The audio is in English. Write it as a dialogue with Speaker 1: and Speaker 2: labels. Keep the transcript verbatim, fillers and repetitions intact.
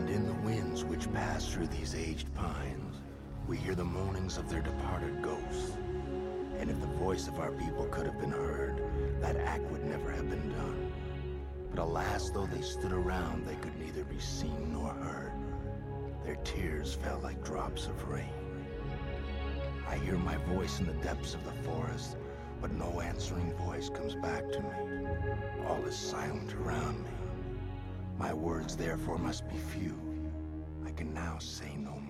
Speaker 1: And in the winds which pass through these aged pines, we hear the moanings of their departed ghosts. And if the voice of our people could have been heard, that act would never have been done. But alas, though they stood around, they could neither be seen nor heard. Their tears fell like drops of rain. I hear my voice in the depths of the forest, but no answering voice comes back to me. All is silent around me. My words therefore must be few. I can now say no more.